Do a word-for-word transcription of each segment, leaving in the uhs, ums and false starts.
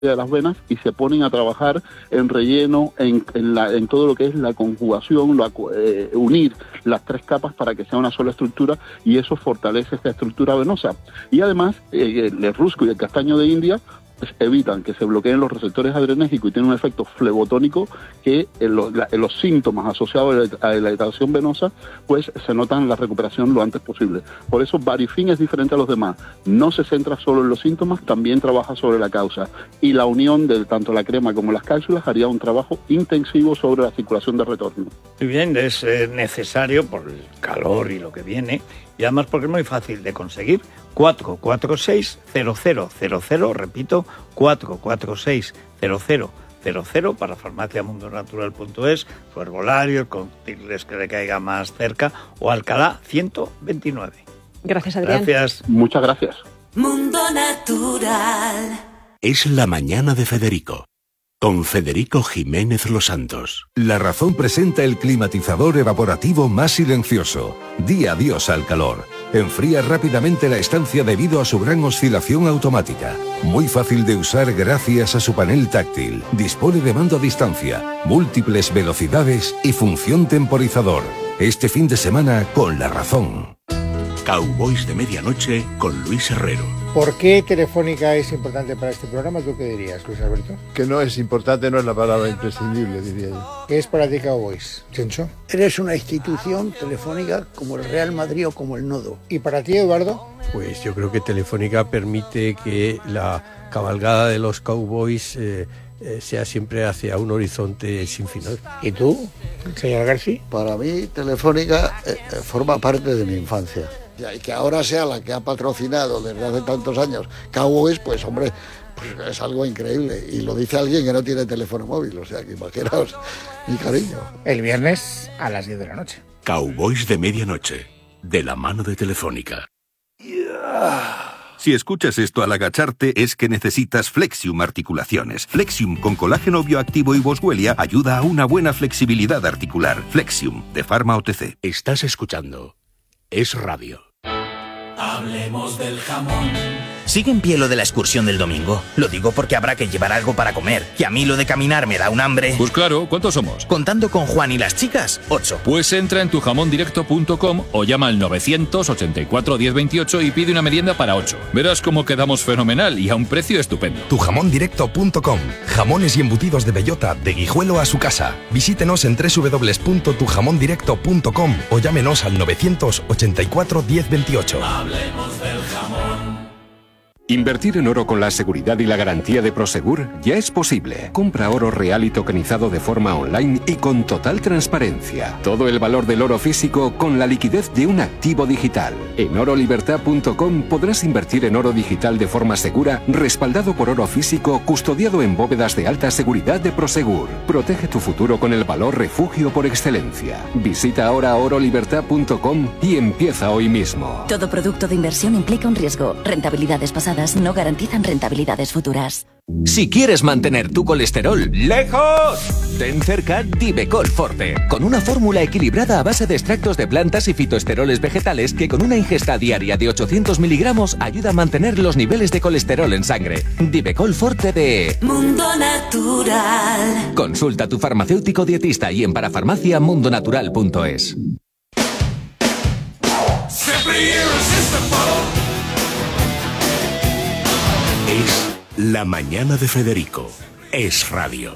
de las venas y se ponen a trabajar en relleno, en, en, la, en todo lo que es la conjugación, la, eh, unir las tres capas para que sea una sola estructura, y eso fortalece esta estructura venosa. Y además, eh, el rusco y el castaño de India pues evitan que se bloqueen los receptores adrenérgicos y tienen un efecto flebotónico que en los, la, en los síntomas asociados a la dilatación venosa pues se notan la recuperación lo antes posible. Por eso Varifin es diferente a los demás. No se centra solo en los síntomas, también trabaja sobre la causa. Y la unión de tanto la crema como las cápsulas haría un trabajo intensivo sobre la circulación de retorno. Muy bien, es eh, necesario por el calor y lo que viene, y además porque es muy fácil de conseguir. cuatro cuatro seis cero cero cero cero, repito, cuatro cuatro seis cero cero cero cero para farmacia mundo natural punto es, su herbolario, con tigres que le caiga más cerca, o Alcalá ciento veintinueve. Gracias, Adrián. Gracias. Muchas gracias. Mundo Natural. Es la mañana de Federico, con Federico Jiménez Los Santos. La Razón presenta el climatizador evaporativo más silencioso. Di adiós al calor. Enfría rápidamente la estancia debido a su gran oscilación automática. Muy fácil de usar gracias a su panel táctil. Dispone de mando a distancia, múltiples velocidades y función temporizador. Este fin de semana con La Razón. Cowboys de Medianoche con Luis Herrero. ¿Por qué Telefónica es importante para este programa? ¿Tú qué dirías, Luis Alberto? Que no es importante, no es la palabra imprescindible, diría yo. ¿Qué es para ti Cowboys, Chencho? Eres una institución telefónica como el Real Madrid o como el Nodo. ¿Y para ti, Eduardo? Pues yo creo que Telefónica permite que la cabalgada de los Cowboys eh, eh, sea siempre hacia un horizonte sin final. ¿Y tú, señor García? Para mí, Telefónica eh, forma parte de mi infancia. Y que ahora sea la que ha patrocinado desde hace tantos años Cowboys, pues hombre, pues es algo increíble. Y lo dice alguien que no tiene teléfono móvil, o sea que imaginaos mi cariño. El viernes a las diez de la noche. Cowboys de Medianoche, de la mano de Telefónica. Yeah. Si escuchas esto al agacharte es que necesitas Flexium Articulaciones. Flexium con colágeno bioactivo y boswellia ayuda a una buena flexibilidad articular. Flexium, de Pharma O T C. Estás escuchando Es Radio. Hablemos del jamón. ¿Sigue en pie lo de la excursión del domingo? Lo digo porque habrá que llevar algo para comer. Y a mí lo de caminar me da un hambre. Pues claro, ¿cuántos somos? Contando con Juan y las chicas, ocho. Pues entra en tu jamón directo punto com o llama al novecientos ochenta y cuatro diez veintiocho y pide una merienda para ocho. Verás cómo quedamos fenomenal y a un precio estupendo. tu jamón directo punto com. Jamones y embutidos de bellota, de Guijuelo a su casa. Visítenos en doble u doble u doble u punto tu jamón directo punto com o llámenos al novecientos ochenta y cuatro diez veintiocho. Hablemos del jamón. Invertir en oro con la seguridad y la garantía de Prosegur ya es posible. Compra oro real y tokenizado de forma online y con total transparencia. Todo el valor del oro físico con la liquidez de un activo digital. En oro libertad punto com podrás invertir en oro digital de forma segura, respaldado por oro físico, custodiado en bóvedas de alta seguridad de Prosegur. Protege tu futuro con el valor refugio por excelencia. Visita ahora oro libertad punto com y empieza hoy mismo. Todo producto de inversión implica un riesgo. Rentabilidades pasadas no garantizan rentabilidades futuras. Si quieres mantener tu colesterol lejos, ten cerca Divecol Forte, con una fórmula equilibrada a base de extractos de plantas y fitoesteroles vegetales que con una ingesta diaria de ochocientos miligramos ayuda a mantener los niveles de colesterol en sangre. Divecol Forte de Mundo Natural. Consulta a tu farmacéutico dietista y en parafarmacia mundo natural punto es. Es la mañana de Federico. Es Radio.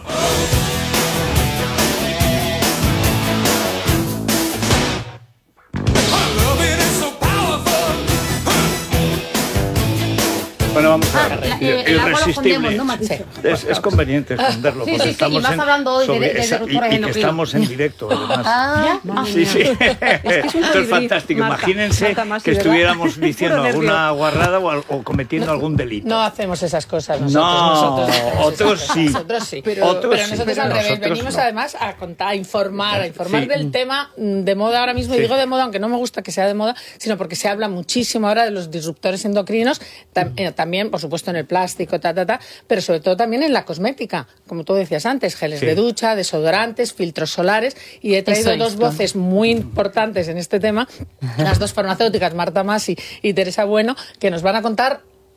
Bueno, vamos a Ah, ver. la- eh, el agua lo escondemos, ¿no, Matisse? Es, es conveniente esconderlo. Sí, porque sí, sí, estamos y más en- hablando hoy de- sobre de- de esa- disruptores y, y que endocrinos. estamos en directo, además. Ah, madre Sí, mía. sí. Es que es un Esto es colibrí, fantástico. Marta. Imagínense Marta Masi, que ¿verdad? estuviéramos diciendo Puro alguna nervio. guarrada o, al- o cometiendo algún delito. No hacemos esas cosas nosotros. No, nosotros, hacemos otros esas cosas, sí. Nosotros sí. Pero- Otros pero sí. nosotros al no. revés. Nosotros Venimos no. además a contar, a informar, a informar Sí. del tema mm, de moda ahora mismo. Sí. Y digo de moda, aunque no me gusta que sea de moda, sino porque se habla muchísimo ahora de los disruptores endocrinos, tam- eh, también, por supuesto, en el plástico, ta, ta, ta, pero sobre todo también en la cosmética, como tú decías antes, geles Sí. de ducha, desodorantes, filtros solares, y he traído Eso, dos esto. voces muy importantes en este tema, las dos farmacéuticas, Marta Masi y Teresa Bueno, que nos van a contar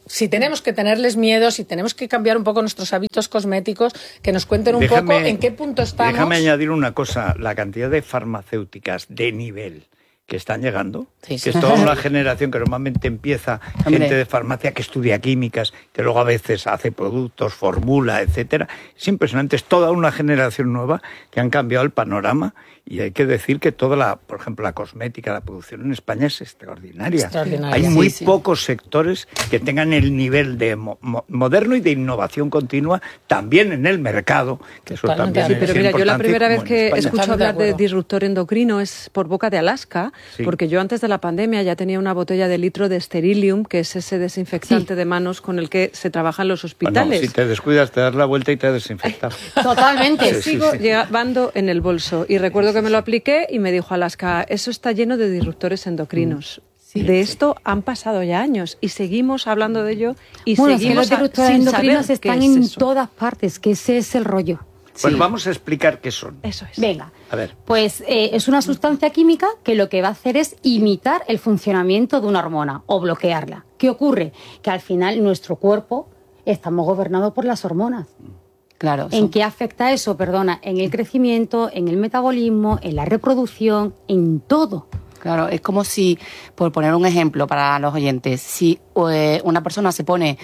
si tenemos que tenerles miedo, si tenemos que cambiar un poco nuestros hábitos cosméticos, que nos cuenten un Déjame- poco en qué punto estamos. Déjame añadir una cosa, la cantidad de farmacéuticas de nivel que están llegando, Sí, que sí. es toda una generación que normalmente empieza Hombre. gente de farmacia que estudia químicas, que luego a veces hace productos, formula, etcétera. Es impresionante, es toda una generación nueva que han cambiado el panorama y hay que decir que toda la, por ejemplo, la cosmética, la producción en España es extraordinaria. Extraordinaria. Hay Sí, muy sí. pocos sectores que tengan el nivel de mo- mo- moderno y de innovación continua también en el mercado, que eso Totalmente. también Sí, es Pero mira, yo la importante, primera vez como en que España. escucho Totalmente de hablar de acuerdo. disruptor endocrino es por boca de Alaska, Sí. porque yo antes de la pandemia ya tenía una botella de litro de Sterilium, que es ese desinfectante de manos con el que se trabaja en los Bueno, hospitales. si te descuidas, te das la vuelta y te desinfectas. Totalmente. Sí, sí, Sigo sí. llevando en el bolso y recuerdo que me lo apliqué y me dijo Alaska, eso está lleno de disruptores endocrinos. De esto han pasado ya años y seguimos hablando de ello y Bueno, es que seguimos los disruptores a- sin endocrinos saber qué están es en eso. todas partes, que ese es el rollo. Pues vamos a explicar qué son. Eso es. Venga, A ver. pues eh, es una sustancia química que lo que va a hacer es imitar el funcionamiento de una hormona o bloquearla. ¿Qué ocurre? Que al final nuestro cuerpo estamos gobernados por las hormonas. Claro. ¿En son- qué afecta eso? Perdona, en el crecimiento, en el metabolismo, en la reproducción, en todo. Claro, es como si, por poner un ejemplo para los oyentes, si eh, una persona se pone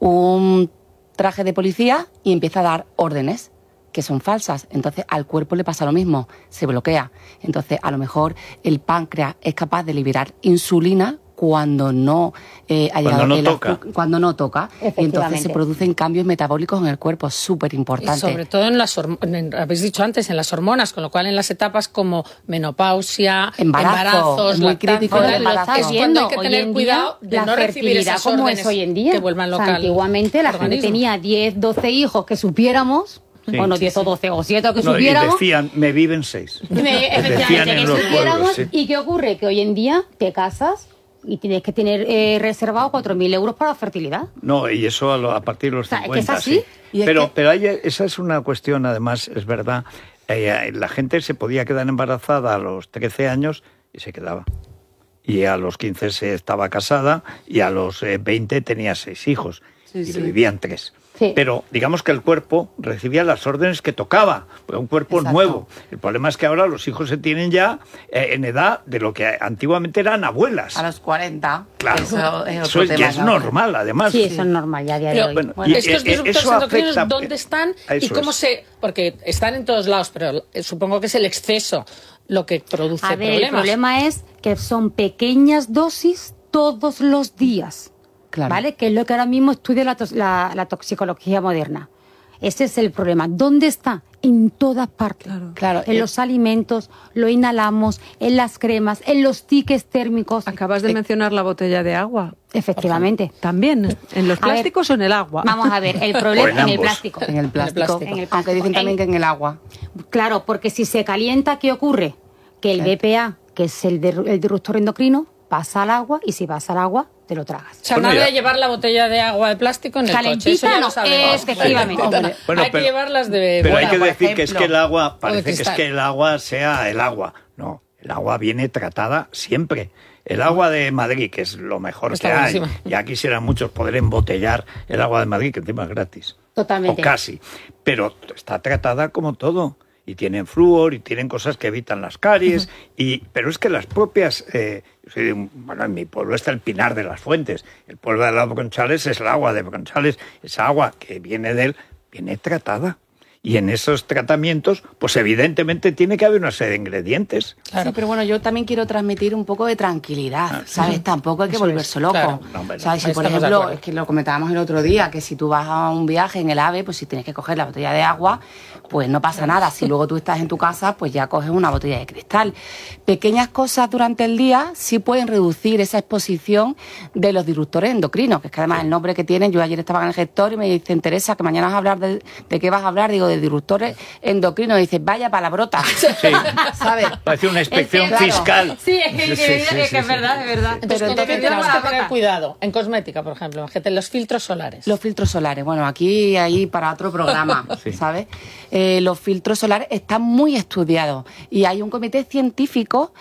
un traje de policía y empieza a dar órdenes que son falsas, entonces al cuerpo le pasa lo mismo, se bloquea. Entonces a lo mejor el páncreas es capaz de liberar insulina cuando no eh, ha Cuando llegado no el toca. azu- cuando no toca, y entonces Efectivamente. se producen cambios metabólicos en el cuerpo, súper Y importante. sobre todo en las hormonas, habéis dicho antes, en las hormonas, con lo cual en las etapas como menopausia, Embarazo, embarazos, muy lactancia, crítico el es embarazo. cuando hay que Hoy tener en cuidado día, de la no recibir fertilidad esas como órdenes es hoy en día. que vuelvan O sea, local. antiguamente la gente organismo. tenía diez, doce hijos que supiéramos, Sí, bueno, sí, diez o doce o siete que No, y supiéramos. decían, me viven seis. Me- Decían efectivamente, en que los supiéramos. pueblos, sí. ¿Y qué ocurre? Que hoy en día te casas y tienes que tener eh, reservado cuatro mil euros para la fertilidad. No, y eso a, lo- a partir de los O sea, es que cincuenta, es así. sí. Y es Pero, que- pero hay- esa es una cuestión, además, es verdad. Eh, la gente se podía quedar embarazada a los trece años y se quedaba. Y a los quince se estaba casada y a los eh, veinte tenía seis hijos. Sí, y sí. le vivían tres. Sí. Pero digamos que el cuerpo recibía las órdenes que tocaba, porque un cuerpo Exacto. nuevo. El problema es que ahora los hijos se tienen ya eh, en edad de lo que antiguamente eran abuelas. A los cuarenta, Claro, eso es eso otro es, tema. ya es ¿no? normal, además. Sí, eso es normal ya a día de Pero, hoy. bueno, bueno, y, estos eh, disruptores eso endocrinos, afecta- ¿dónde están y Eso cómo es. se...? Porque están en todos lados, pero eh, supongo que es el exceso lo que produce A ver, el problemas. problema es que son pequeñas dosis todos los días. Claro. ¿Vale? Que es lo que ahora mismo estudia la, tos- la- la toxicología moderna. Ese es el problema. ¿Dónde está? En todas partes. Claro, En eh, los alimentos, lo inhalamos, en las cremas, en los tickets térmicos. Acabas de mencionar la botella de agua. Efectivamente. También, ¿en los A ver, plásticos o en el agua? Vamos a ver, el problema en el plástico. En el plástico. En el Aunque dicen plástico. también En- que en el agua. Claro, porque si se calienta, ¿qué ocurre? Que el Sí. B P A, que es el, de- el disruptor endocrino, pasa al agua y si pasa al agua, te lo tragas. O sea, Bueno, nada ya. de llevar la botella de agua de plástico en el Calentita, coche. Eso ya no, lo sabemos. efectivamente. Hombre, Bueno, hay pero- que llevarlas de Pero hay buena, que por decir que es ejemplo. que el agua, O de parece que es cristal. que el agua sea el agua. No, el agua viene tratada siempre. El agua de Madrid, que es lo mejor Está que hay, buenísima. ya quisieran muchos poder embotellar el agua de Madrid, que encima es gratis. Totalmente. O casi. Pero está tratada como todo. Y tienen flúor y tienen cosas que evitan las caries. y Pero es que las propias... eh, yo soy de un- bueno, en mi pueblo está el Pinar de las Fuentes. El pueblo de la Bronchales es el agua de Bronchales. Esa agua que viene de él, viene tratada. Y en esos tratamientos, pues evidentemente tiene que haber una serie de ingredientes. Sí, pero bueno, yo también quiero transmitir un poco de tranquilidad, ¿sabes? Tampoco hay que Eso volverse es, loco. claro. No, hombre, no. ¿Sabes? Si, Ahí por estamos de ejemplo, acuerdo. es que lo comentábamos el otro día, que si tú vas a un viaje en el AVE, pues si tienes que coger la botella de agua, pues no pasa nada. Si luego tú estás en tu casa, pues ya coges una botella de cristal. Pequeñas cosas durante el día sí pueden reducir esa exposición de los disruptores endocrinos, que es que además el nombre que tienen, yo ayer estaba en el gestor y me dicen, Teresa, que mañana vas a hablar de, ¿de qué vas a hablar? Digo, de disruptores endocrinos y dices, vaya palabrota. Sí. ¿Sabes? Parece una inspección Es que, fiscal. claro. Sí, es que, Sí, es, sí, que, sí, es sí, que sí. es verdad, es verdad. Entonces, Pero ¿con qué entonces, tenemos claro, que tener cuidado? En cosmética, por ejemplo, gente, los filtros solares. Los filtros solares, bueno, aquí ahí para otro programa, Sí. ¿sabes? Eh, los filtros solares están muy estudiados y hay un comité científico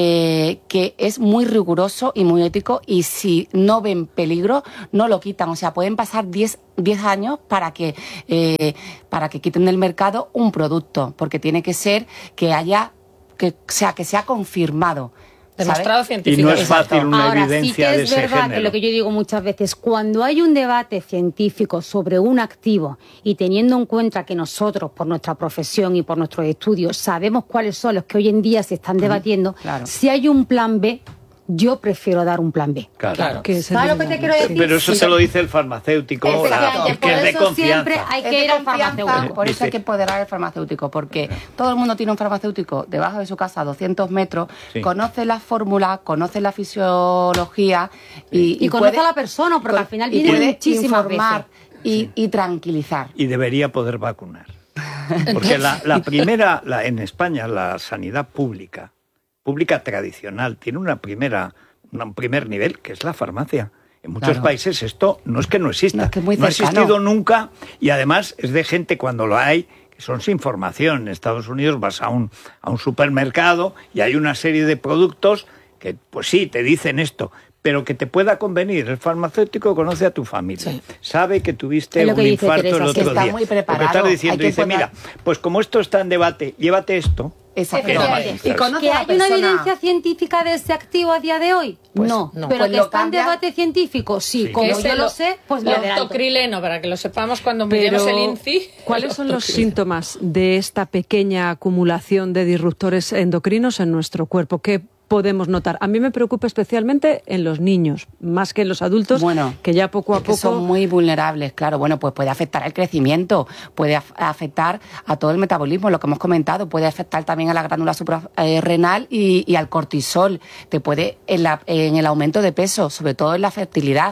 eh, que es muy riguroso y muy ético y si no ven peligro, no lo quitan. O sea, pueden pasar diez años para que, eh, para que quiten del mercado un producto, porque tiene que ser que haya, que sea, que sea confirmado. Demostrado ¿sabes? científicamente. Y no es fácil una Ahora, evidencia sí que de es ese verdad género. que lo que yo digo muchas veces, cuando hay un debate científico sobre un activo y teniendo en cuenta que nosotros, por nuestra profesión y por nuestros estudios, sabemos cuáles son los que hoy en día se están debatiendo, Claro. si hay un plan B, yo prefiero dar un plan B. Claro. Claro. Que es ¿Sabes lo que te quiero decir? Pero eso te lo dice el farmacéutico, la- Efectivamente, porque por es de eso siempre confianza. hay Es que de ir al confianza, farmacéutico. Por eso Dice- hay que empoderar al farmacéutico, porque todo el mundo tiene un farmacéutico debajo de su casa a doscientos metros, Sí. conoce la fórmula, conoce la fisiología y, Y conoce puede- a la persona, porque con- al final y viene puede muchísimas informar veces. y, y tranquilizar. Y debería poder vacunar. Porque la, la primera, la, en España, la sanidad pública, pública tradicional, tiene una primera, una- un primer nivel, que es la farmacia. En muchos Claro. países esto no es que no exista, No, es que es muy no ha cercano. existido nunca y además es de gente cuando lo hay, que son sin formación. En Estados Unidos vas a un, a un supermercado y hay una serie de productos que, pues sí, te dicen esto, pero que te pueda convenir. El farmacéutico conoce a tu familia, Sí. sabe que tuviste Es lo un que dice infarto Teresa, el que otro está día. muy Lo que preparado, estás diciendo, hay que dice, poner- mira, pues como esto está en debate, llévate esto. Exacto. que era más Y eficaz. conoce ¿Que a la hay una persona. evidencia científica de ese activo a día de hoy? Pues no. no. ¿Pero Pues que lo está en cambia- debate científico? Sí. Sí. Como Que es yo el- lo sé, pues el lo adelanto. octocrileno, para que lo sepamos cuando Pero, miremos el I N C I. ¿cuáles son los síntomas de esta pequeña acumulación de disruptores endocrinos en nuestro cuerpo? ¿Qué podemos notar? A mí me preocupa especialmente en los niños, más que en los adultos, Bueno, que ya poco a Es que poco... son muy vulnerables, claro. Bueno, pues puede afectar al crecimiento, puede af- afectar a todo el metabolismo, lo que hemos comentado, puede afectar también a la glándula suprarrenal y, y al cortisol, te puede en, la- en el aumento de peso, sobre todo en la fertilidad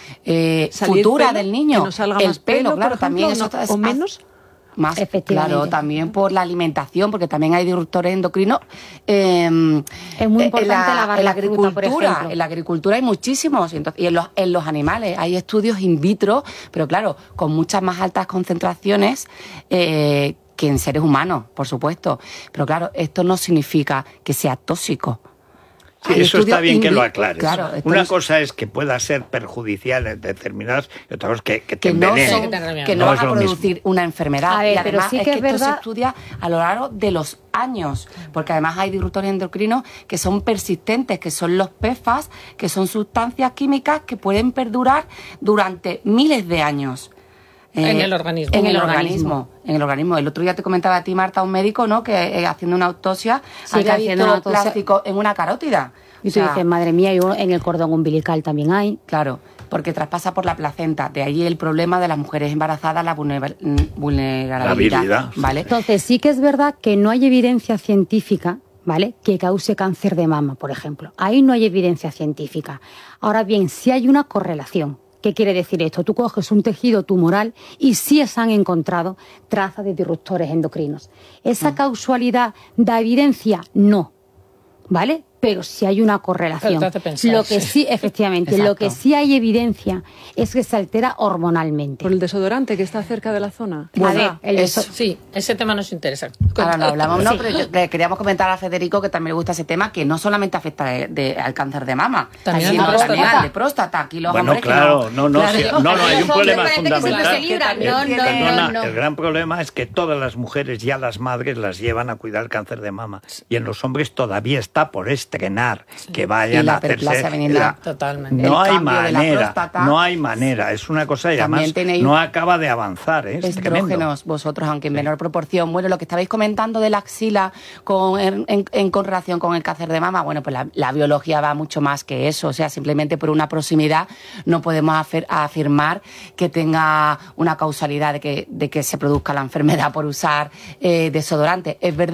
eh, ¿Salir futura pelo? del niño. ¿Que nos salga el más pelo, por claro, ejemplo, también o eso no- es- o menos? Más, Efectivamente. claro, también por la alimentación, porque también hay disruptores endocrinos. eh, Es muy eh, importante en la, lavar en la la fruta, por agricultura. ejemplo. En la agricultura hay muchísimos, y, entonces- y en, los, en los animales hay estudios in vitro, pero claro, con muchas más altas concentraciones eh, que en seres humanos, por supuesto. Pero claro, esto no significa que sea tóxico. Sí, Hay eso está estudios bien in que lo vi- aclares. Claro, esto Una no es- cosa es que pueda ser perjudicial en determinadas y otra cosa que, que te que no, envenene. son- que no No van es a lo mismo. producir una enfermedad. A ver, y pero además sí es que que, es esto se verdad- estudia a lo largo de los años, porque además hay disruptores endocrinos que son persistentes, que son los P F A S, que son sustancias químicas que pueden perdurar durante miles de años. En el organismo. En En el el organismo. En el organismo. El otro día te comentaba a ti, Marta, un médico, ¿no? Que eh, haciendo una autopsia, Sí, hay que ha visto haciendo una un autopsia. plástico en una carótida. Y O tú sea, dices, madre mía, yo en el cordón umbilical también hay. Claro, porque traspasa por la placenta. De ahí el problema de las mujeres embarazadas, la vulnera- vulnerabilidad. habilidad, sí. ¿Vale? Entonces, sí que es verdad que no hay evidencia científica, ¿vale?, que cause cáncer de mama, por ejemplo. Ahí no hay evidencia científica. Ahora bien, sí hay una correlación. ¿Qué quiere decir esto? Tú coges un tejido tumoral y sí se han encontrado trazas de disruptores endocrinos. ¿Esa causalidad da evidencia? No. ¿Vale? Pero sí hay una correlación. Pero te hace pensar, Lo que sí. sí, efectivamente, Exacto. lo que sí hay evidencia es que se altera hormonalmente. ¿Por el desodorante que está cerca de la zona? A ver, el eso- deso- Sí, ese tema nos interesa. Ahora lo hablamos, no, Sí. pero yo- le queríamos comentar a Federico que también le gusta ese tema, que no solamente afecta de- de- al cáncer de mama, También sino al de también próstata. al de próstata. Aquí los Bueno, hombres que claro, no, no, Claro, sí, yo- no, no, hay un Los problema hombres parece que siempre fundamental. se libran. Que No, también no, tiene- Perdona, no, no. el gran problema es que todas las mujeres, ya las madres, las llevan a cuidar cáncer de mama. Y en los hombres todavía está por estrenar que Y vayan la a hacerse... hiperplasia benigna. la- Totalmente. No El hay cambio de la manera, próstata. no hay manera. Es una cosa y También además tenéis no acaba de avanzar. ¿eh? Es tremendo. estrógenos vosotros, aunque en menor proporción. Bueno, lo que estabais comentando de la axila con, en, en- en con relación con el cáncer de mama, bueno, pues la, la biología va mucho más que eso. O sea, simplemente por una proximidad no podemos afer- afirmar que tenga una causalidad de que, de que se produzca la enfermedad por usar eh, desodorante. Es verdad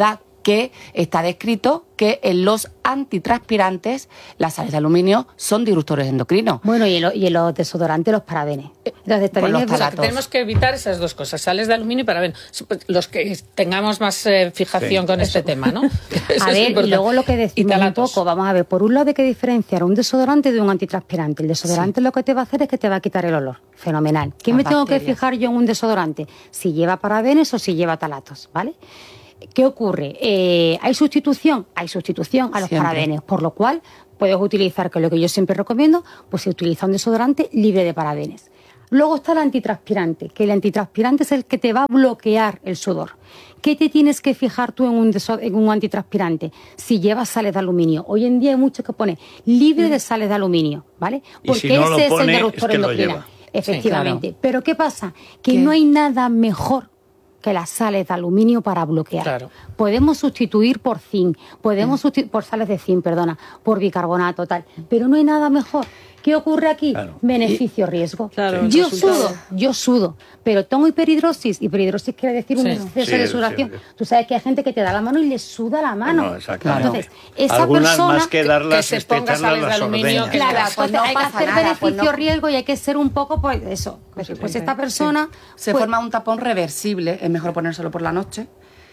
que está descrito que en los antitranspirantes las sales de aluminio son disruptores endocrinos. Bueno, y en, lo, y en los desodorantes los parabenes. Entonces, Pues también los es o sea, que tenemos que evitar esas dos cosas, sales de aluminio y parabenos. Los que tengamos más eh, fijación Sí, con eso. este tema, ¿no? Eso A es ver, y importante. luego lo que decimos un talatos. poco, vamos a ver, por un lado hay que diferenciar un desodorante de un antitranspirante. El desodorante lo que te va a hacer es que te va a quitar el olor. Fenomenal. ¿Qué Las me tengo que bacterias. fijar yo en un desodorante? Si lleva parabenes o si lleva talatos, ¿vale? ¿Qué ocurre? Eh, ¿Hay sustitución? Hay sustitución a los Siempre. parabenes, por lo cual puedes utilizar, que es lo que yo siempre recomiendo, pues se utiliza un desodorante libre de parabenes. Luego está el antitranspirante, que el antitranspirante es el que te va a bloquear el sudor. ¿Qué te tienes que fijar tú en un, deso- en un antitranspirante? Si llevas sales de aluminio. Hoy en día hay muchos que pone libre de sales de aluminio, ¿vale? Y Porque si no lo ese pone, es el es disruptor que lo endocrino. lleva. Efectivamente. Sí, claro. Pero ¿qué pasa? Que ¿Qué? no hay nada mejor que las sales de aluminio para bloquear. Claro. Podemos sustituir por zinc, podemos sustituir por sales de zinc, perdona, por bicarbonato, tal, pero no hay nada mejor. ¿Qué ocurre aquí? Claro. Beneficio-riesgo. Claro, el yo resultado. sudo, yo sudo, pero tengo hiperhidrosis. Hiperhidrosis quiere decir un Sí. exceso Sí, de sí, sudoración. sí. Tú sabes que hay gente que te da la mano y le suda la mano. No, exactamente. Entonces, esa Algunas persona... más que darlas, que se este, ponga echarlas sales de las aluminio, ordeñas. que Claro, Pues entonces no hay que pasa hacer nada, pues no. beneficio-riesgo y hay que ser un poco, pues eso. Pues, pues esta persona... Se pues, forma un tapón reversible, es mejor ponérselo por la noche,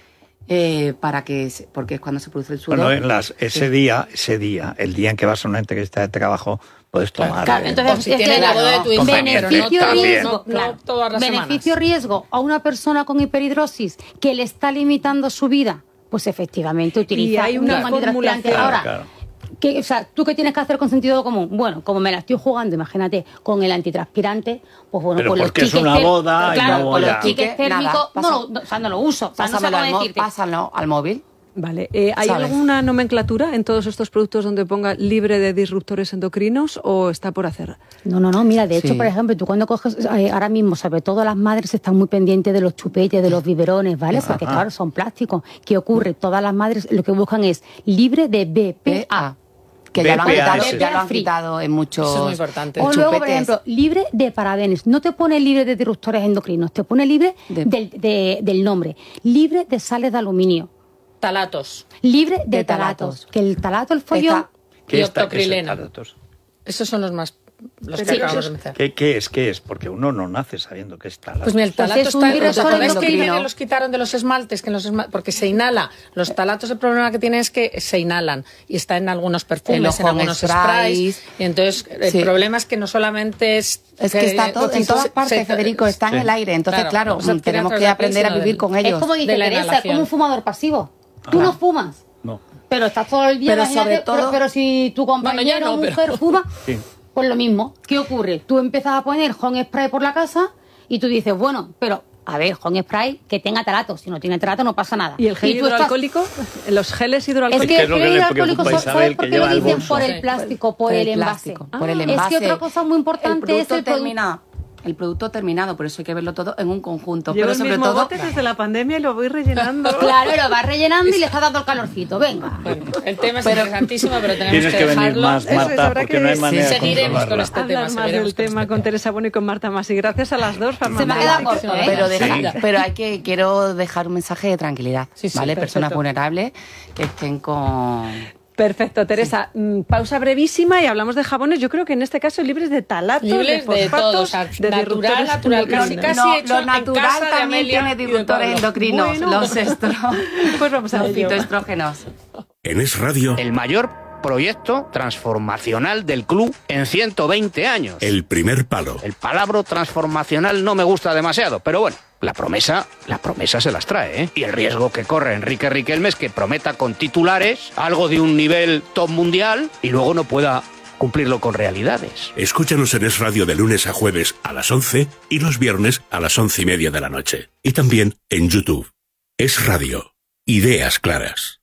eh, para que se- porque es cuando se produce el sudor. Bueno, en las, ese día, ese día, el día en que vas a una entrevista de trabajo, puedes tomar. Claro, eh, entonces, O si es tienes que, la boda de tu hijo, conveniente, pero no beneficio también. riesgo, no- no claro. todas las beneficio semanas. riesgo a una persona con hiperhidrosis que le está limitando su vida, pues efectivamente utiliza Y hay una un antitranspirante. formulación. Ahora, Claro, ¿qué- o sea, ¿tú qué tienes que hacer con sentido común? Bueno, como me la estoy jugando, imagínate, con el antitranspirante, pues bueno, Pero pues los porque es tickets una tér- boda y claro, no pues voy los a- tickets Nada, térmicos, pasa- no, lo- no, o sea, no lo uso, o sea, no sé Pásamelo cómo al, mo- decirte. pásalo al móvil. Vale. Eh, ¿Hay ¿Sabes? alguna nomenclatura en todos estos productos donde ponga libre de disruptores endocrinos o está por hacer? No, no, no, mira, de hecho, Sí. por ejemplo, tú cuando coges, eh, ahora mismo, sobre todo las madres están muy pendientes de los chupetes, de los biberones, ¿vale? Porque claro, son plásticos. ¿Qué ocurre? Todas las madres lo que buscan es libre de B P A. Que ya lo han B P A, quitado, sí. ya lo han quitado en muchos. Eso es muy importante. O luego, por chupetes. ejemplo, libre de parabenes. No te pone libre de disruptores endocrinos, te pone libre De- del, de- del nombre. Libre de sales de aluminio. Talatos. Libre de, De talatos. talatos. Que el talato, el follón... Está- ¿Qué Y está- qué es octoprilena. el talatos? Esos son los más los que Sí, acabamos esos- de mencionar. ¿Qué, ¿Qué es? ¿Qué es? Porque uno no nace sabiendo que es talatos. Pues mira, el Pues talato es un está... disruptor ¿Recordáis que endocrino? que los quitaron de los esmaltes? Que en los esma- porque se inhala. Los talatos, el problema que tienen es que se inhalan. Y está en algunos perfumes, En los en algunos home sprays. sprays. Y entonces, el Sí. problema es que no solamente es... Es que está todo, en todas partes, Federico, está en el aire. Entonces, claro, pues adquiere tenemos a través que de la aprender a piel, vivir sino con de- ellos. Es como dice de la Teresa, es inhalación. como un fumador pasivo. Tú no fumas, No. pero estás todo el día... Pero imagínate, sobre todo- pero, pero si tu compañero no, o pero- mujer fuma... Sí. Pues lo mismo. ¿Qué ocurre? Tú empiezas a poner home spray por la casa y tú dices, bueno, pero a ver, home spray que tenga talato. Si no tiene talato no pasa nada. ¿Y el gel tú estás- hidroalcohólico? ¿Los geles Es hidroalcohólicos? que ¿Qué el es lo que gel le hidroalcohólico, preocupa a ¿sabes Isabel, por que qué lo lleva el dicen? bolso? Por Sí. el plástico, por Por el el envase. plástico, por el Es envase. que otra cosa muy importante el es producto el producto. terminado. El producto terminado, por eso hay que verlo todo en un conjunto. Llevo pero el sobre mismo todo, bote desde la pandemia y lo voy rellenando. Claro, lo vas rellenando y le está dando el calorcito. Venga. Bueno, el tema es interesantísimo, pero tenemos Tienes que, que venir dejarlo. más, Eso es, Marta, habrá porque que- no hay manera de Seguiremos con controlarla. este tema. Hablar más seguiremos del con tema este con Teresa Bueno y con Marta Masi. Gracias a las dos, Se me ha farmacéuticas. quedado corto, ¿eh? pero, deja- Sí. pero hay que quiero dejar un mensaje de tranquilidad, Sí, sí, ¿vale? perfecto. Personas vulnerables que estén con... Perfecto, Teresa. Mm, Pausa brevísima y hablamos de jabones. Yo creo que en este caso libres de talatos, Libres de de fosfatos, todo, o sea, de natural, disruptores natural, casi, endocrinos. casi No, hecho lo en natural casa de también Amelia tiene y de disruptores Pablo. endocrinos, Bueno. los estro... Pues vamos a los ello. fitoestrógenos. En Es Radio, El mayor proyecto transformacional del club en ciento veinte años. El Primer Palo. El palabra transformacional no me gusta demasiado, pero bueno, la promesa, la promesa se las trae, ¿eh? Y el riesgo que corre Enrique Riquelme es que prometa con titulares algo de un nivel top mundial y luego no pueda cumplirlo con realidades. Escúchanos en Es Radio de lunes a jueves a las once y los viernes a las once y media de la noche. Y también en YouTube. Es Radio. Ideas claras.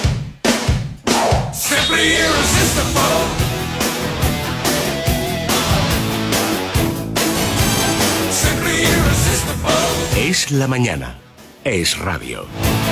Es la mañana. Es Radio.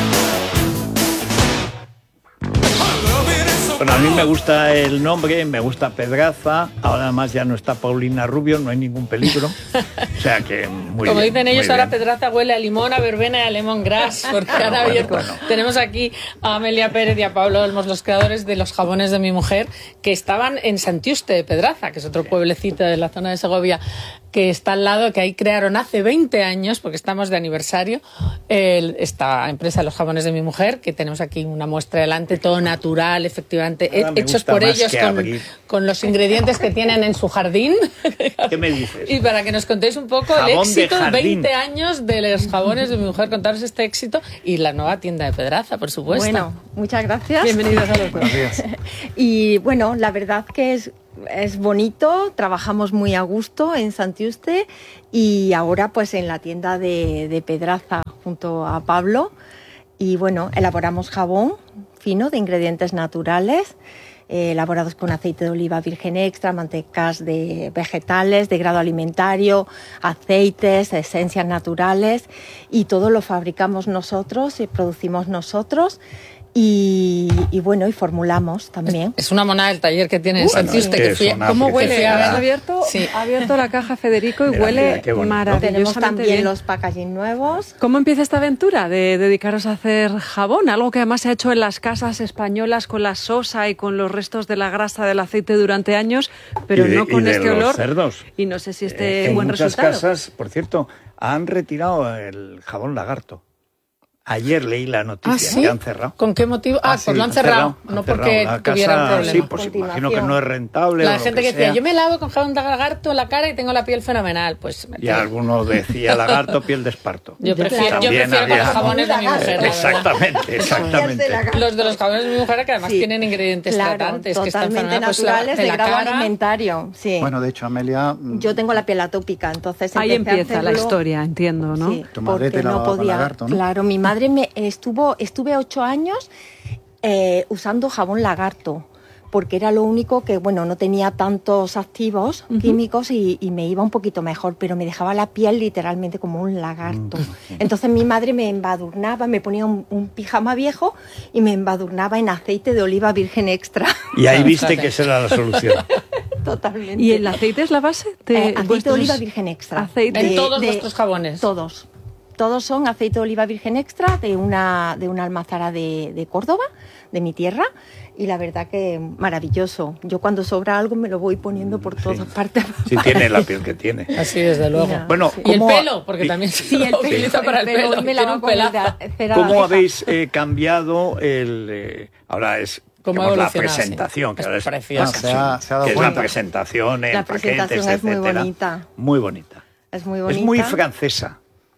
Bueno, a mí me gusta el nombre, me gusta Pedraza, ahora además ya no está Paulina Rubio, no hay ningún peligro. sea que muy Como bien, dicen ellos, muy ahora bien. Pedraza huele a limón, a verbena y a lemongrass, porque Ah, han bueno, abierto. bueno. Tenemos aquí a Amelia Pérez y a Pablo Olmos, los creadores de los jabones de mi mujer, que estaban en Santiuste de Pedraza, que es otro pueblecito de la zona de Segovia, que está al lado, que ahí crearon hace veinte años, porque estamos de aniversario, el- esta empresa de los jabones de mi mujer, que tenemos aquí una muestra delante, todo natural, efectivamente, Nada me hechos gusta por más ellos que con, abrir. con los ingredientes que tienen en su jardín. ¿Qué me dices? Y para que nos contéis un poco Jabón el de éxito, jardín. veinte años de los jabones de mi mujer, contaros este éxito y la nueva tienda de Pedraza, por supuesto. Bueno, muchas gracias. Bienvenidos a los dos. Buenos días. Y bueno, la verdad que es, es bonito, trabajamos muy a gusto en Santiuste y ahora pues en la tienda de, de Pedraza junto a Pablo. Y bueno, elaboramos jabón fino de ingredientes naturales, eh, elaborados con aceite de oliva virgen extra, mantecas de vegetales de grado alimentario, aceites, esencias naturales, y todo lo fabricamos nosotros y producimos nosotros. Y, y bueno, y formulamos también. Es una monada el taller que tiene en Uh, Santiuste. bueno, Que fui, es una ¿Cómo huele? fui a Ha ver. abierto, Sí. ha abierto la caja Federico y Mira, huele mira, qué bonito. Tenemos maravillosamente también bien. los packaging nuevos. ¿Cómo empieza esta aventura de dedicaros a hacer jabón? Algo que además se ha hecho en las casas españolas con la sosa y con los restos de la grasa del aceite durante años, pero Y de- no con y de este los olor. cerdos. Y no sé si Eh, este en buen muchas resultado. casas, por cierto, han retirado el jabón lagarto. Ayer leí la noticia ¿Ah, sí? que han cerrado. ¿Con qué motivo? Ah, sí, pues lo han cerrado, no han porque cerrado. La tuvieran casa, problemas. sí, pues imagino que no es rentable. o La lo gente que decía, sea. yo me lavo con jabón de lagarto en la cara y tengo la piel fenomenal. Pues Y alguno decía lagarto, piel de esparto. yo prefiero, yo También prefiero con había- los jabones de mi mujer. la verdad. Exactamente, exactamente. Los de los jabones de mi mujer, que además Sí, tienen ingredientes claro, tratantes, que están totalmente fenomenal, pues, la- naturales de de la grado cara. alimentario. Sí. Bueno, de hecho, Amelia, mm, Yo tengo la piel atópica, entonces Ahí empecé a empieza la hacerlo- historia, entiendo, ¿no? Sí, Tu madre porque te no lavaba con podía. lagarto, ¿no? Claro, mi madre me estuvo, estuve ocho años eh, usando jabón lagarto, porque era lo único que, bueno, no tenía tantos activos químicos y, y me iba un poquito mejor, pero me dejaba la piel literalmente como un lagarto. Entonces mi madre me embadurnaba, me ponía un, un pijama viejo y me embadurnaba en aceite de oliva virgen extra. Y ahí viste que esa era la solución. Totalmente. ¿Y el aceite es la base? De Eh, aceite de vuestros- oliva virgen extra. Aceite. En todos vuestros jabones. Todos. Todos son aceite de oliva virgen extra de una, de una almazara de, de Córdoba, de mi tierra, y la verdad que maravilloso. Yo cuando sobra algo me lo voy poniendo por todas partes. Sí, tiene la piel que tiene. Así, desde luego. Ya, Bueno, sí. Y el ¿cómo- pelo, porque y- también se Sí, el lo pelo, utiliza para el el pelo, pelo. me Tiene lavo un con pelazo. cera de ¿Cómo abeja. habéis eh, cambiado el... eh, ahora es ¿Cómo digamos, la evolucionado, sí? presentación, que Es ahora es preciosa. packaging, Se ha- se ha dado que es la cuenta. presentación en La paquetes, presentación es muy etcétera. bonita. Muy bonita. Es muy bonita. Es muy francesa.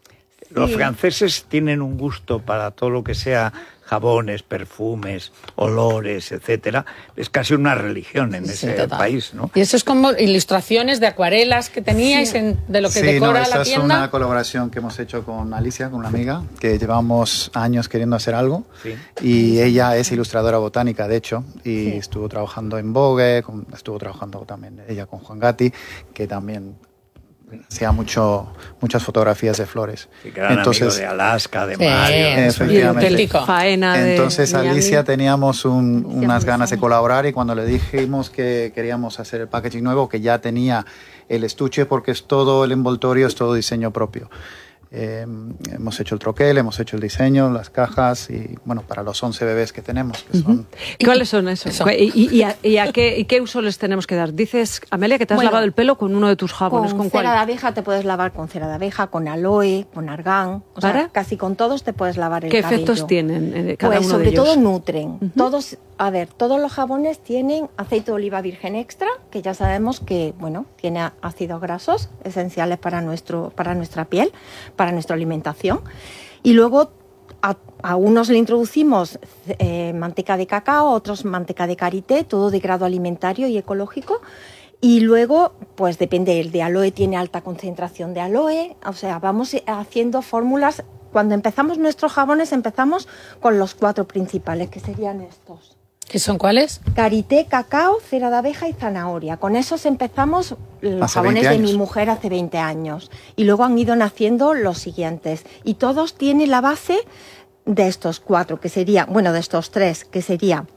Los Sí. franceses tienen un gusto para todo lo que sea jabones, perfumes, olores, etcétera. Es casi una religión en Sí, ese total. país, ¿no? Y eso es como ilustraciones de acuarelas que teníais en- de lo que sí, decora no, esa la es tienda. una colaboración que hemos hecho con Alicia, con una amiga, que llevamos años queriendo hacer algo. Sí. Y ella es ilustradora botánica, de hecho, y Sí. estuvo trabajando en Vogue, con- estuvo trabajando también ella con Juan Gatti, que también hacía mucho, muchas fotografías de flores. Sí, que eran amigos de Alaska, de Sí, Mario. es Efectivamente. auténtico. Faena de Entonces Miami. Alicia teníamos un- Alicia unas muy ganas de sana. colaborar y cuando le dijimos que queríamos hacer el packaging nuevo, que ya tenía el estuche porque es todo el envoltorio, es todo diseño propio. Eh, hemos hecho el troquel, hemos hecho el diseño, las cajas y bueno, para los once bebés que tenemos, que son... ¿Y cuáles son esos? Eso. ¿Y, y- y a, y a qué, y qué uso les tenemos que dar? Dices, Amelia, que te has Bueno, lavado el pelo con uno de tus jabones. Con, ¿Con, cera de cuál? abeja te puedes lavar con cera de abeja, con aloe, con argán. O sea, ¿Para? casi con todos te puedes lavar el ¿Qué cabello. efectos tienen eh, cada Pues uno sobre de ellos? todo nutren. Todos, a ver, todos los jabones tienen aceite de oliva virgen extra, que ya sabemos que, bueno, tiene ácidos grasos esenciales para nuestro, para nuestra piel, para nuestra alimentación. Y luego a, a unos le introducimos eh, manteca de cacao, a otros manteca de karité, todo de grado alimentario y ecológico. Y luego, pues depende, el de aloe tiene alta concentración de aloe, o sea, vamos haciendo fórmulas. Cuando empezamos nuestros jabones empezamos con los cuatro principales, que serían estos. ¿Qué son cuáles? Karité, cacao, cera de abeja y zanahoria. Con esos empezamos los Hace jabones veinte de años. mi mujer hace veinte años. Y luego han ido naciendo los siguientes. Y todos tienen la base de estos cuatro, que sería, bueno, de estos tres, que sería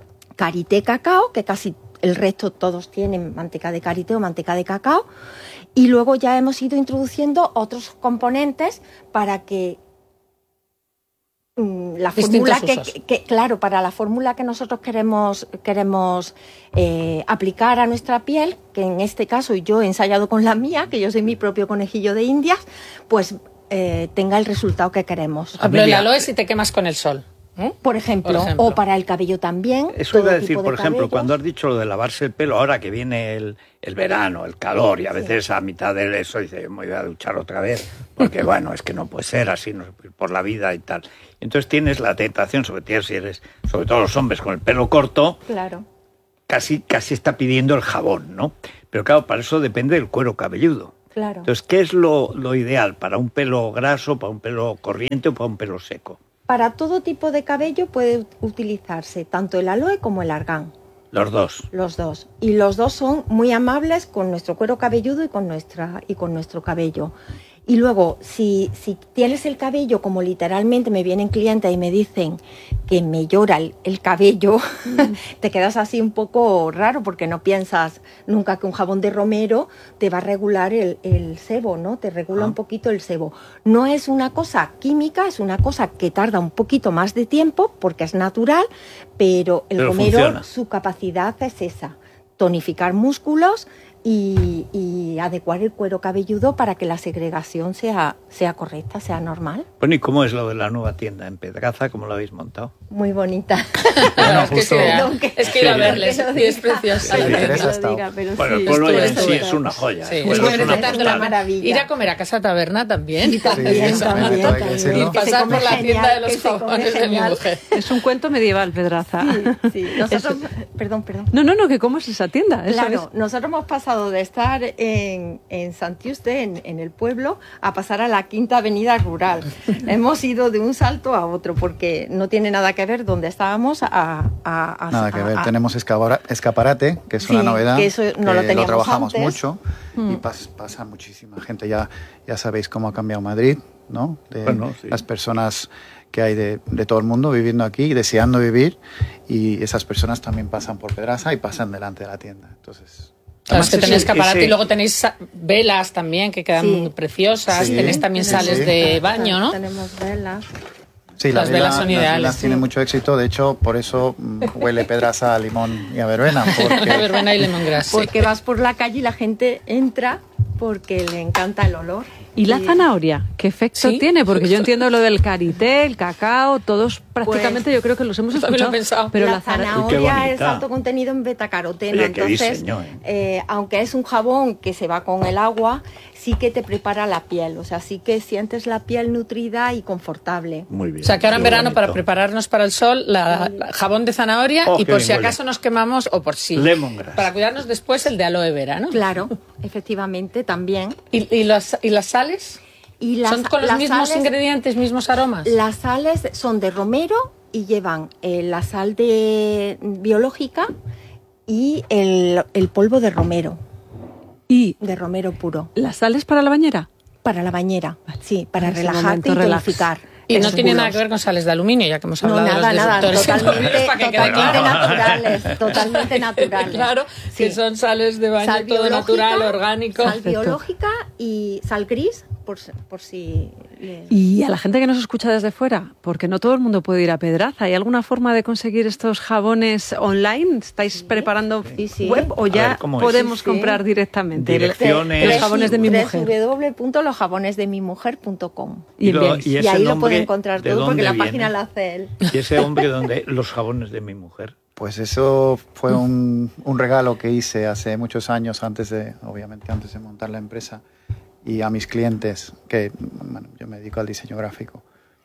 karité, cacao, que casi el resto todos tienen manteca de karité o manteca de cacao. Y luego ya hemos ido introduciendo otros componentes para que mm, la Distintos fórmula que, usos. que, que, claro, para la fórmula que nosotros queremos, queremos eh, aplicar a nuestra piel, que en este caso yo he ensayado con la mía, que yo soy mi propio conejillo de Indias, pues eh, tenga el resultado que queremos. Por ejemplo, el aloe si te quemas con el sol. ¿eh? Por ejemplo, Por ejemplo. o para el cabello también. Eso iba todo a decir, tipo de por ejemplo, cabellos. cuando has dicho lo de lavarse el pelo, ahora que viene el, el verano, el calor, y a veces a mitad de eso dice, me voy a duchar otra vez, porque bueno, es que no puede ser así, no, por la vida y tal. Entonces tienes la tentación, sobre todo si eres, sobre todo los hombres con el pelo corto, Claro. casi, casi está pidiendo el jabón, ¿no? Pero claro, para eso depende del cuero cabelludo. Claro. Entonces, ¿qué es lo, lo ideal para un pelo graso, para un pelo corriente o para un pelo seco? Para todo tipo de cabello puede utilizarse tanto el aloe como el argán, Los dos. los dos. Y los dos son muy amables con nuestro cuero cabelludo y con, nuestra, y con nuestro cabello. Y luego, si, si tienes el cabello, como literalmente me vienen clientes y me dicen que me llora el, el cabello, te quedas así un poco raro porque no piensas nunca que un jabón de romero te va a regular el, el sebo, ¿no? Te regula un poquito el sebo. No es una cosa química, es una cosa que tarda un poquito más de tiempo porque es natural, pero el Pero romero, funciona. su capacidad es esa, tonificar músculos y, y adecuar el cuero cabelludo para que la segregación sea, sea correcta, sea normal. Bueno, ¿y cómo es lo de la nueva tienda en Pedraza? ¿Cómo lo habéis montado? Muy bonita. Bueno, es, que justo- sí, Perdón que- es que ir a Sí. verles, y es preciosa. Sí, la me tienda. interesa que lo diga, pero Bueno, sí, el pueblo ya en estuve, sí estuve. es una joya. Sí, el es pueblo muy es una recetando la postal. maravilla. Ir a comer a casa taberna también. Sí, también, Eso. también, todo hay que también. decirlo. Y pasar come por la genial, tienda de los que se come jabones de mi genial. mujer. Es un cuento medieval, Pedraza. Sí, nosotros, perdón, perdón. No, no, no, que cómo es esa tienda. Eso Claro, nosotros hemos pasado de estar en, en Santiuste, en, en el pueblo, a pasar a la Quinta Avenida Rural. Hemos ido de un salto a otro porque no tiene nada que ver donde estábamos a... a- a- Nada que ver, a- tenemos escabara- escaparate, que es Sí, una novedad, que eso no lo teníamos trabajamos antes. mucho y Mm. pas- pasa muchísima gente. Ya, ya sabéis cómo ha cambiado Madrid, ¿no? De Bueno, sí. las personas que hay de, de todo el mundo viviendo aquí, deseando vivir, y esas personas también pasan por Pedraza y pasan delante de la tienda. Entonces... Claro, es que Además, tenéis ese- escaparate ese- y luego tenéis sa- velas también que quedan Sí. preciosas. Sí. Tenéis también Sí, sales sí. de baño, ¿no? Tenemos velas. Sí, la Las vela- velas son las ideales, velas sí. tienen mucho éxito, de hecho, por eso mm, huele Pedraza a limón y a verbena, porque Verbena y lemongrass. sí. Porque vas por la calle y la gente entra porque le encanta el olor. ¿Y la zanahoria? ¿Qué efecto Sí. tiene? Porque yo entiendo lo del karité, el cacao, todos prácticamente yo creo que los hemos Yo también lo he escuchado. pensado. Pero la, la zara- Uy, qué zanahoria es bonita. alto contenido en betacaroteno, Oye, qué entonces, diseño, ¿eh? eh, aunque es un jabón que se va con el agua, sí que te prepara la piel, o sea, sí que sientes la piel nutrida y confortable. Muy bien. O sea, que ahora en qué verano, bonito. para prepararnos para el sol, la, la jabón de zanahoria Oh, y qué por bien si huele. acaso nos quemamos, o por si. Lemongrass. Para cuidarnos después, el de aloe vera, ¿no? Claro, efectivamente, también. ¿Y, y, las, ¿Y las sales? Y las, ¿Son con los las mismos sales- ingredientes, mismos aromas? Las sales son de romero y llevan eh, la sal de biológica y el, el polvo de romero, ¿Y de romero puro. las sales para la bañera? Para la bañera, sí, para En ese relajarte momento y relax. tonificar. Y no Músculos. tiene nada que ver con sales de aluminio, ya que hemos No, hablado nada, de los nada, disruptores totalmente, endógenos, para que quede totalmente claro. naturales, totalmente naturales. Claro, que Sí. son sales de baño Sal todo biológica, natural, orgánico. Sal biológica y sal gris, por, si- por si... le- Y a la gente que nos escucha desde fuera, porque no todo el mundo puede ir a Pedraza, ¿hay alguna forma de conseguir estos jabones online? ¿Estáis preparando Sí, sí. web o A ya ver, ¿cómo es? podemos Sí, sí. comprar directamente el- Direcciones. los jabones de mi w mujer? w w punto los jabones de mi mujer punto com. Y Y, lo- enviáis. y Y ese ahí lo nombre, puede encontrar ¿de todo porque dónde la viene? página la hace él. ¿Y ese hombre donde los jabones de mi mujer? pues eso fue un, un regalo que hice hace muchos años, antes de, obviamente antes de montar la empresa, y a mis clientes, que bueno, yo me dedico al diseño gráfico.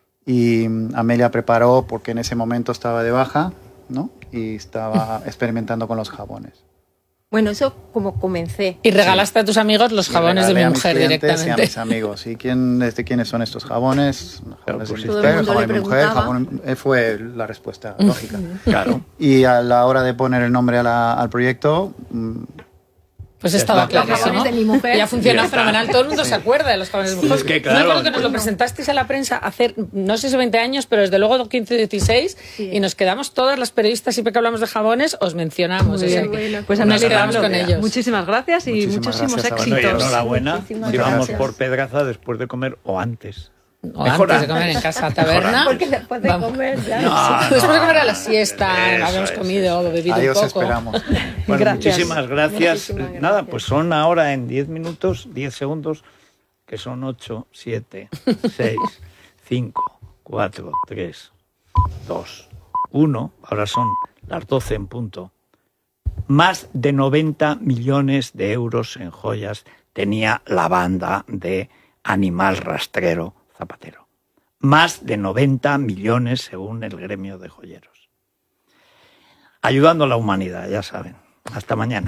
Y mm, Amelia preparó, porque en ese momento estaba de baja, ¿no? Y estaba experimentando con los jabones. Bueno, eso como comencé. Y regalaste a tus amigos los Y jabones de regalé mi a mis mujer clientes directamente. Y a mis amigos. ¿Y quién, de quiénes son estos jabones? Jabones de mi Todo el mujer, mundo jabón le de mi mujer, preguntaba. jabón... eh, Fue la respuesta lógica. Claro. Y a la hora de poner el nombre a la- al proyecto, mm, Pues estaba clarísimo. De mi mujer. Ya funciona Ya está. fenomenal. Todo el mundo Sí. se acuerda de los jabones de mujer. Es que, Yo claro, me acuerdo que nos lo pues- presentasteis a la prensa hace, no sé si veinte años, pero desde luego quince, dieciséis, y nos quedamos todas las periodistas, siempre que hablamos de jabones, os mencionamos. Muy o sea bien. que Pues nos Ana quedamos Pablo, con ellos. muchísimas gracias y Muchísimas muchísimos gracias a éxitos. Bueno, y enhorabuena. Muchísimas Si vamos gracias. por Pedraza después de comer o antes. O Mejor antes de comer en casa, taberna. Porque después de Vamos. comer ya. No, Después de no, comer a la siesta, Eso habíamos es, comido o bebido Ahí un os poco. esperamos. Bueno, Gracias. muchísimas gracias. Muchísimas gracias. Nada, pues son ahora en diez minutos, diez segundos, que son ocho, siete, seis, cinco, cuatro, tres, dos, uno. Ahora son las doce en punto. Más de noventa millones de euros en joyas tenía la banda de Animal Rastrero Zapatero. Más de noventa millones según el gremio de joyeros. Ayudando a la humanidad, ya saben. Hasta mañana.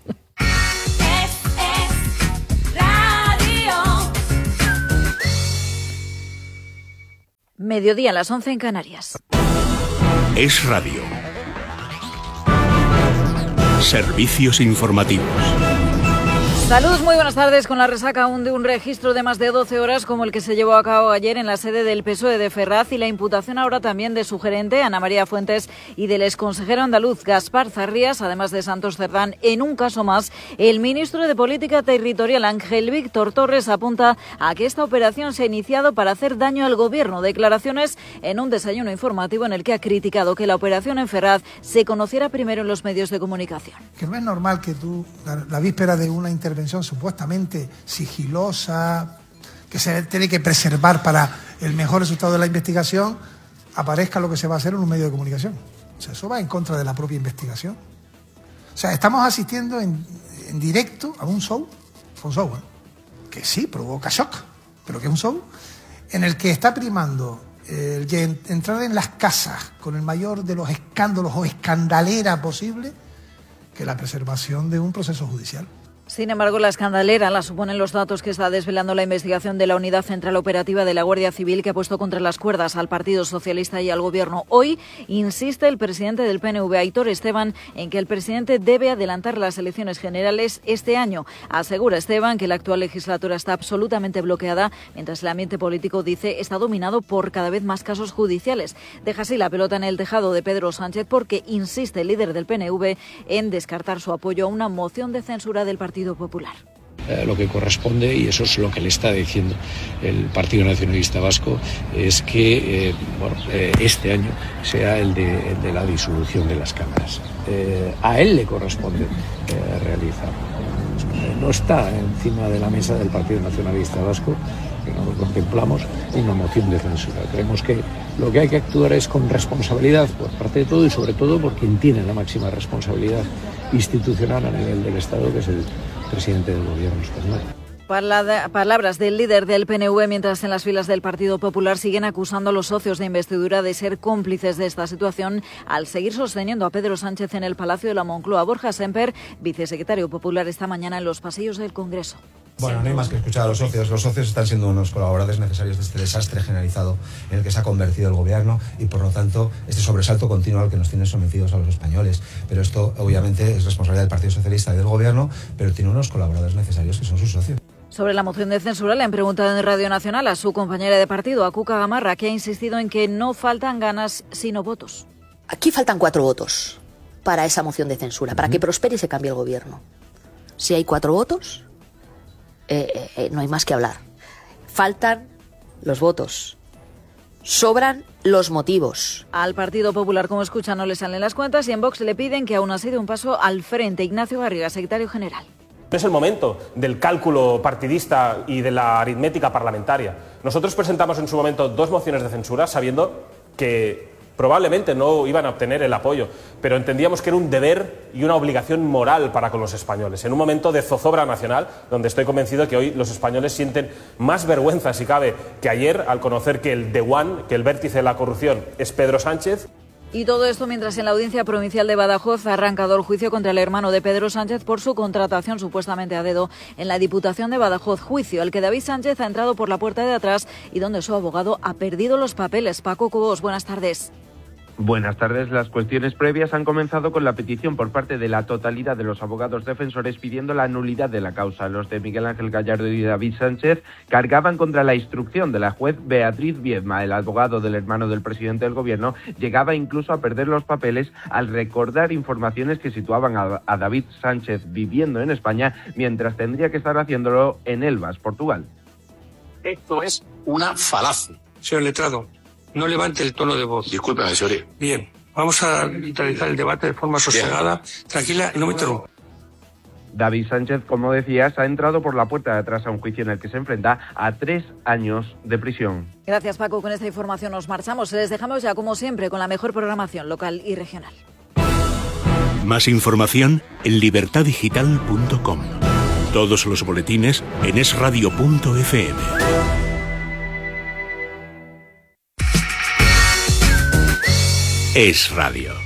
Mediodía a las once en Canarias. Es Radio. Servicios informativos. Saludos, muy buenas tardes. Con la resaca aún de un registro de más de doce horas como el que se llevó a cabo ayer en la sede del P S O E de Ferraz y la imputación ahora también de su gerente, Ana María Fuentes, y del exconsejero andaluz Gaspar Zarrías, además de Santos Cerdán. En un caso más, el ministro de Política Territorial, Ángel Víctor Torres, apunta a que esta operación se ha iniciado para hacer daño al gobierno. Declaraciones en un desayuno informativo en el que ha criticado que la operación en Ferraz se conociera primero en los medios de comunicación. Que no es normal que tú, la, la víspera de una intervención supuestamente sigilosa, que se tiene que preservar para el mejor resultado de la investigación, aparezca lo que se va a hacer en un medio de comunicación. O sea, eso va en contra de la propia investigación. O sea, estamos asistiendo en, en directo a un show, un show, ¿eh? que sí, provoca shock, pero que es un show en el que está primando el eh, entrar en las casas con el mayor de los escándalos o escandalera posible que la preservación de un proceso judicial. Sin embargo, la escandalera la suponen los datos que está desvelando la investigación de la Unidad Central Operativa de la Guardia Civil, que ha puesto contra las cuerdas al Partido Socialista y al Gobierno. Hoy insiste el presidente del P N V, Aitor Esteban, en que el presidente debe adelantar las elecciones generales este año. Asegura Esteban que la actual legislatura está absolutamente bloqueada, mientras el ambiente político, dice, está dominado por cada vez más casos judiciales. Deja así la pelota en el tejado de Pedro Sánchez porque insiste el líder del P N V en descartar su apoyo a una moción de censura del Partido Popular. Eh, lo que corresponde, y eso es lo que le está diciendo el Partido Nacionalista Vasco, es que eh, bueno, eh, este año sea el de, el de la disolución de las cámaras. Eh, a él le corresponde eh, realizarlo. Eh, no está encima de la mesa del Partido Nacionalista Vasco, que no lo contemplamos, una moción de censura. Creemos que lo que hay que actuar es con responsabilidad por parte de todo y sobre todo por quien tiene la máxima responsabilidad institucional a nivel del Estado, que es el presidente del Gobierno español. Palada- Palabras del líder del P N V, mientras en las filas del Partido Popular siguen acusando a los socios de investidura de ser cómplices de esta situación al seguir sosteniendo a Pedro Sánchez en el Palacio de la Moncloa. Borja Semper, vicesecretario popular, esta mañana en los pasillos del Congreso. Bueno, no hay más que escuchar a los socios. Los socios están siendo unos colaboradores necesarios de este desastre generalizado en el que se ha convertido el gobierno y, por lo tanto, este sobresalto continuo al que nos tiene sometidos a los españoles. Pero esto, obviamente, es responsabilidad del Partido Socialista y del gobierno, pero tiene unos colaboradores necesarios que son sus socios. Sobre la moción de censura le han preguntado en Radio Nacional a su compañera de partido, a Cuca Gamarra, que ha insistido en que no faltan ganas sino votos. Aquí faltan cuatro votos para esa moción de censura, para que prospere y se cambie el gobierno. Si hay cuatro votos, eh, eh, eh, no hay más que hablar. Faltan los votos. Sobran los motivos. Al Partido Popular, como escuchan, no le salen las cuentas y en Vox le piden que aún así dé un paso al frente. Ignacio Garriga, secretario general. No es el momento del cálculo partidista y de la aritmética parlamentaria. Nosotros presentamos en su momento dos mociones de censura sabiendo que probablemente no iban a obtener el apoyo, pero entendíamos que era un deber y una obligación moral para con los españoles. En un momento de zozobra nacional, donde estoy convencido que hoy los españoles sienten más vergüenza, si cabe, que ayer al conocer que el The One, que el vértice de la corrupción es Pedro Sánchez. Y todo esto mientras en la Audiencia Provincial de Badajoz ha arrancado el juicio contra el hermano de Pedro Sánchez por su contratación supuestamente a dedo en la Diputación de Badajoz. Juicio al que David Sánchez ha entrado por la puerta de atrás y donde su abogado ha perdido los papeles. Paco Cobos, buenas tardes. Buenas tardes. Las cuestiones previas han comenzado con la petición por parte de la totalidad de los abogados defensores pidiendo la nulidad de la causa. Los de Miguel Ángel Gallardo y David Sánchez cargaban contra la instrucción de la juez Beatriz Viedma. El abogado del hermano del presidente del gobierno llegaba incluso a perder los papeles al recordar informaciones que situaban a, a David Sánchez viviendo en España mientras tendría que estar haciéndolo en Elvas, Portugal. Esto es una falacia. Señor letrado, no levante el tono de voz. Discúlpeme, señor. Bien, vamos a realizar el debate de forma sosegada, tranquila y no me interrumpa. David Sánchez, como decías, ha entrado por la puerta de atrás a un juicio en el que se enfrenta a tres años de prisión. Gracias, Paco. Con esta información nos marchamos. Les dejamos ya, como siempre, con la mejor programación local y regional. Más información en libertad digital punto com. Todos los boletines en es radio punto efe eme. Es Radio.